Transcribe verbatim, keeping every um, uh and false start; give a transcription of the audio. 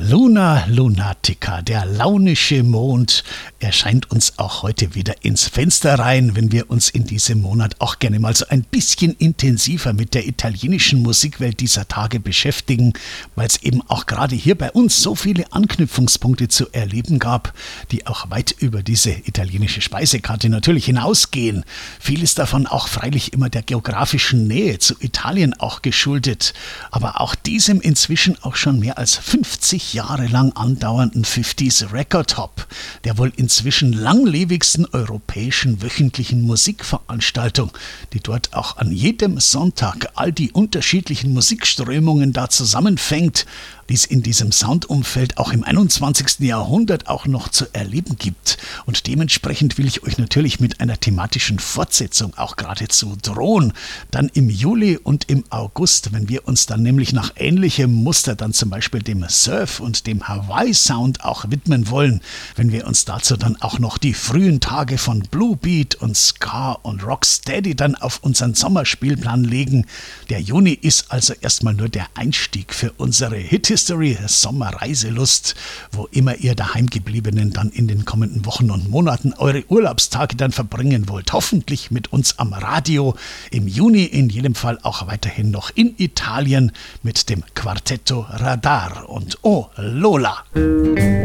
Luna Lunatica, der launische Mond, erscheint uns auch heute wieder ins Fenster rein, wenn wir uns in diesem Monat auch gerne mal so ein bisschen intensiver mit der italienischen Musikwelt dieser Tage beschäftigen, weil es eben auch gerade hier bei uns so viele Anknüpfungspunkte zu erleben gab, die auch weit über diese italienische Speisekarte natürlich hinausgehen. Vieles davon auch freilich immer der geografischen Nähe zu Italien auch geschuldet, aber auch diesem inzwischen auch schon mehr als fünfzig Jahre lang andauernden fünfziger Record Hop, der wohl inzwischen langlebigsten europäischen wöchentlichen Musikveranstaltung, die dort auch an jedem Sonntag all die unterschiedlichen Musikströmungen da zusammenfängt, die es in diesem Soundumfeld auch im einundzwanzigsten Jahrhundert auch noch zu erleben gibt. Und dementsprechend will ich euch natürlich mit einer thematischen Fortsetzung auch geradezu drohen. Dann im Juli und im August, wenn wir uns dann nämlich nach ähnlichem Muster dann zum Beispiel dem Surf und dem Hawaii-Sound auch widmen wollen, wenn wir uns dazu dann auch noch die frühen Tage von Blue Beat und Ska und Rocksteady dann auf unseren Sommerspielplan legen. Der Juni ist also erstmal nur der Einstieg für unsere Hit History, Sommerreiselust, wo immer ihr Daheimgebliebenen dann in den kommenden Wochen und Monaten eure Urlaubstage dann verbringen wollt. Hoffentlich mit uns am Radio. Im Juni in jedem Fall auch weiterhin noch in Italien mit dem Quartetto Radar und Oh Lola.